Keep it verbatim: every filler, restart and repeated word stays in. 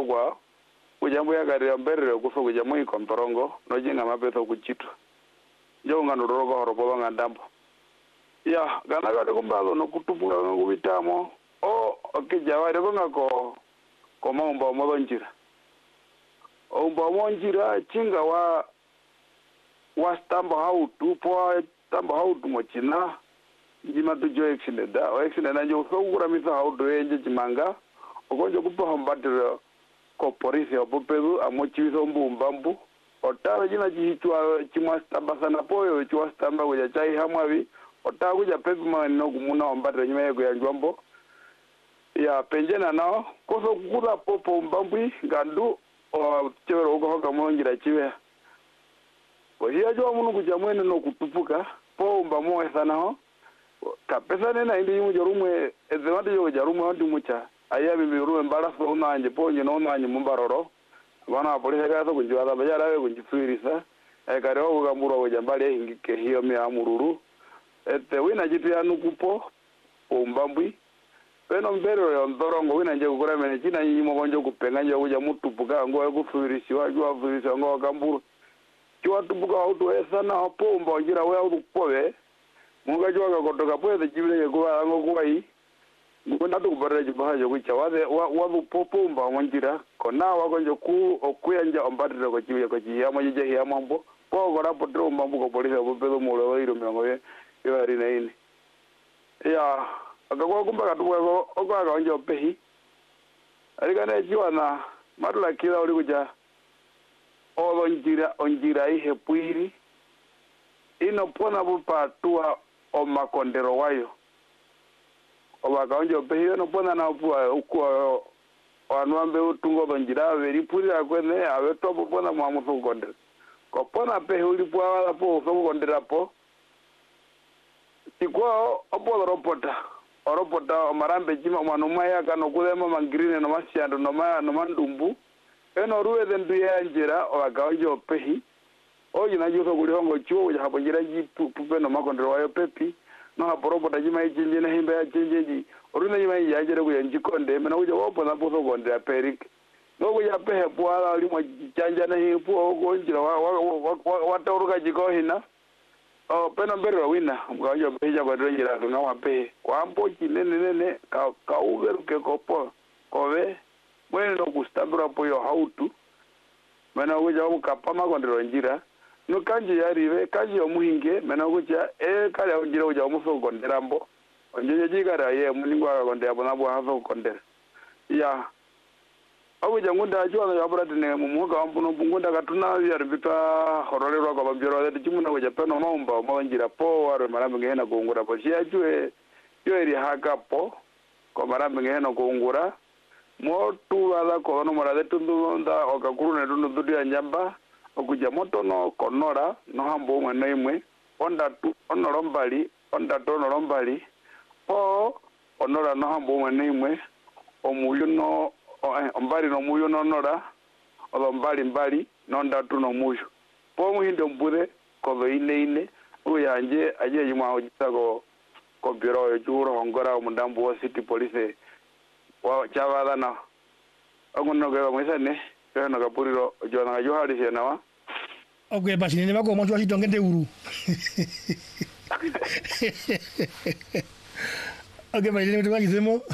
kwa kujambo ya gari ambere kufa kujambo ikontorongo no jinga mabeto kuchitu jo ngano rogo horobo ngandambo ya gana gade kumbalo no kutupuka ngubitamo o okijawari ngako ko maumba modonjira umba monjira chinga wa wa stamba hautu po stamba hautu mochina jima to jo accident da o accident anjo so gura mi sa hautu enje chimanga okonjo kupa hambatira ko polisi opupedu amochizo mbumbu otara jina jichwa chima stamba sana poyo chwa stamba kuja chai hamwavi otara kuja pepe mano kumuna hambatira nyuma yego ya njombo ya penjena nao koso kukura popo mbambui gandu o chero uko hoka mongira chiwe ko hiya jo munu kujamwene no kutupuka po mbamo sana ho kapesa nena indi mu jorumwe ezewandi yo jarumwe ndi mucha aya bibi ruwe mbala so nanje po nyino nanje mumbaroro bana polisi ka so kunjwa da bajara we kunjifirisa e kare ho kamburo go jambale hingike hiyo mi amururu ete wina jitu ya nukupo o mbambui peno mbero yo ndorongo wina nje kukura mene china nyinyi mogonjo kupenga nje kuja mutupuka ngo kufirisi wa jwa firisi ngo kamburu jwa tupuka auto esana hapo mbonjira we auto powe munga jwa ga kotoka powe jibile kwa ngo kwai ngo ndatu kubara jibaha jo kucha wa wa popo mba monjira kona wa gonjo ku okuyanja ombatira ko jiwe ko jiya mo je hiya mambo po gora potro mambo ko polisi opedo mulo wa iro myango ye yo ari na ini ya akagwa kumba katuwa okwa kaonjo pehi alikana jiwana madula kila uli kuja olo njira onjira ihe puiri ino pona bupa tua o makondero wayo oba kaonjo pehi no pona na bua ukwa wanwambe utungo bonjira veri puiri akwene awe topo pona mwamuso kondera ko pona pehi uli bua wala po so kondera po tikwa opo ropota oropota marambe jima mwana maya kano kulema mangrine no masiando no ma no mandumbu eno ruwe dendu ya njira o agaonjo pehi o yina juso kulihongo chuo ya hapo njira jipu pupe no makondero wayo pepi no hapo ropota jima ichinje na himba ya chinjeji oruna jima ya njira kuya njikonde mena uja wapo na poso konde ya perik no kuya pehe puala olimo chanja na hipu o njira watauruka jiko hina oh pena mbero wina mkaonjo peja kwa drejira kuna wape kwa mpochi nene nene ka ka ugeru ke kopo kove mwene no kustambura po yo hautu mena uja ukapama kondero njira no kanji yarive kanji yo muhinge mena uja e kale njira uja umuso konderambo onje jigara ye muningwa kondera bonabo haso kondera ya awu jangunda ajwa ya brate ne mumuga ambuno bungunda katuna ya rubita horolero kwa bambiro de chimuna kwa japeno maumba mawanjira po waro marambe ngena kuungura po sia jwe yo eri haka po kwa marambe ngena kuungura motu wala ko no marade tundu nda okakuru ne tundu dudia nyamba okuja moto no konora no hambo mwana imwe onda tu onorombali onda to onorombali po onora no hambo mwana imwe omuyo no ombali no muyo no nora o mbali mbali no ndatu no muyo po muhindo mbude ko ine ine uyanje aje yuma ojitago ko biro yo juro hongora mundambu wa city police wa chavada na agunno ga mwisane kana kapuriro jona johari senawa ogwe basine bako mo chwa ngende uru ogwe basine mtu wakisemo